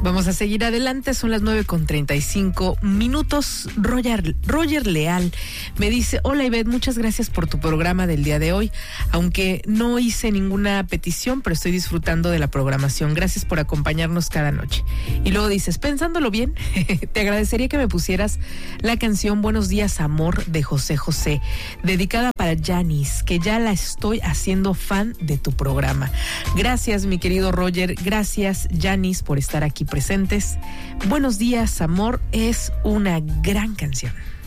Vamos a seguir adelante, son las 9:35. Roger Leal me dice: hola Ivette, muchas gracias por tu programa del día de hoy. Aunque no hice ninguna petición, pero estoy disfrutando de la programación. Gracias por acompañarnos cada noche. Y luego dices: pensándolo bien, te agradecería que me pusieras la canción Buenos días amor de José José, dedicada para Yanis, que ya la estoy haciendo fan de tu programa. Gracias, mi querido Roger. Gracias, Yanis, por estar aquí presentes. Buenos días, amor, es una gran canción.